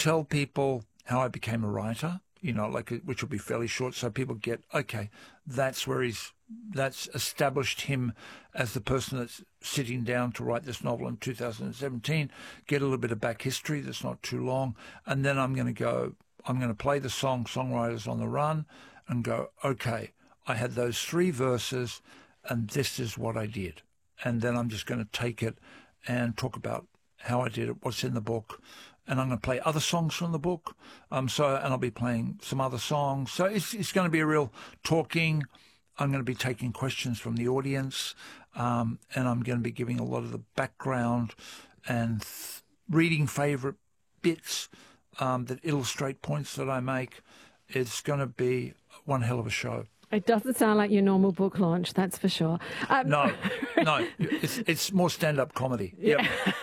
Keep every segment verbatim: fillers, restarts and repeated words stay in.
tell people how I became a writer, you know, like which will be fairly short, so people get, okay, that's where he's, that's established him as the person that's sitting down to write this novel in two thousand seventeen, get a little bit of back history that's not too long, and then I'm going to go, I'm going to play the song Songwriters on the Run and go, okay, I had those three verses and this is what I did. And then I'm just going to take it and talk about how I did it, what's in the book, and I'm going to play other songs from the book. Um, so, and I'll be playing some other songs. So it's it's going to be a real talking. I'm going to be taking questions from the audience, um, and I'm going to be giving a lot of the background and th- reading favourite bits um, that illustrate points that I make. It's going to be one hell of a show. It doesn't sound like your normal book launch, that's for sure. Um, no, no, it's, it's more stand-up comedy. Yep.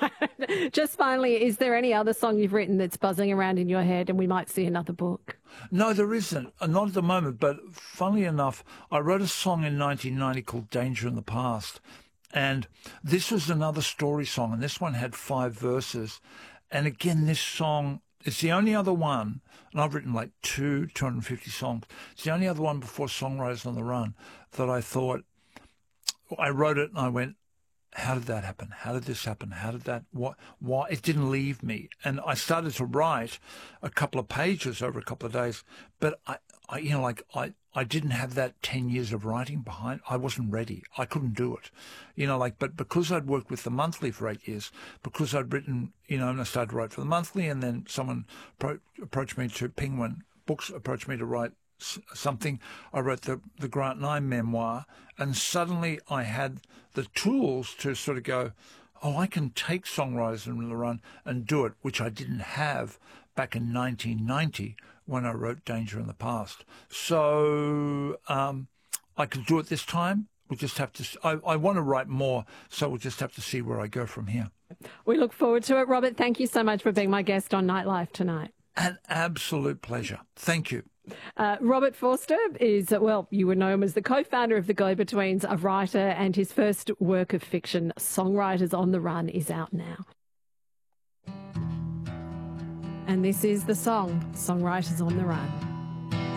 Just finally, is there any other song you've written that's buzzing around in your head and we might see another book? No, there isn't. Not at the moment, but funnily enough, I wrote a song in nineteen ninety called Danger in the Past, and this was another story song, and this one had five verses. And again, this song, it's the only other one, and I've written like two, two hundred fifty songs. It's the only other one before Songwriters on the Run that I thought, I wrote it and I went, how did that happen? How did this happen? How did that, what, why? It didn't leave me. And I started to write a couple of pages over a couple of days, but I, I you know, like I, I didn't have that ten years of writing behind. I wasn't ready. I couldn't do it. You know, like, but because I'd worked with the Monthly for eight years, because I'd written, you know, and I started to write for the Monthly, and then someone pro- approached me to Penguin Books, approached me to write something. I wrote the, the Grant Nye memoir, and suddenly I had the tools to sort of go, oh, I can take Songwriters on the Run and do it, which I didn't have back in nineteen ninety when I wrote Danger in the Past. So um, I could do it this time. We'll just have to, I, I want to write more, so we'll just have to see where I go from here. We look forward to it. Robert, thank you so much for being my guest on Nightlife tonight. An absolute pleasure. Thank you. Uh, Robert Forster is, well, you would know him as the co-founder of The Go-Betweens, a writer, and his first work of fiction, Songwriters on the Run, is out now. And this is the song, Songwriters on the Run.